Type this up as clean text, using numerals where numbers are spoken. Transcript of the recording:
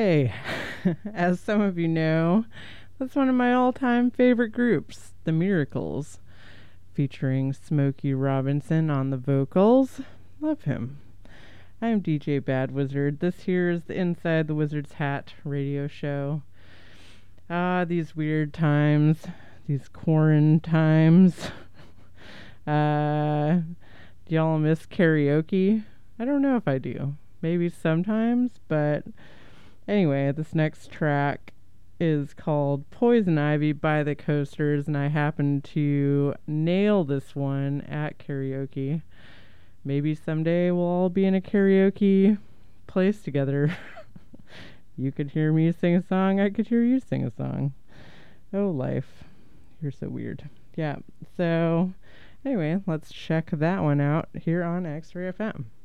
Hey, as some of you know, that's one of my all-time favorite groups, The Miracles, featuring Smokey Robinson on the vocals. Love him. I am DJ Bad Wizard. This here is the Inside the Wizard's Hat radio show. These weird times, these quarantine times. Do y'all miss karaoke? I don't know if I do. Maybe sometimes, but anyway, this next track is called Poison Ivy by the Coasters, and I happened to nail this one at karaoke. Maybe someday we'll all be in a karaoke place together. You could hear me sing a song, I could hear you sing a song. Oh, life. You're so weird. Yeah, so anyway, let's check that one out here on X-Ray FM.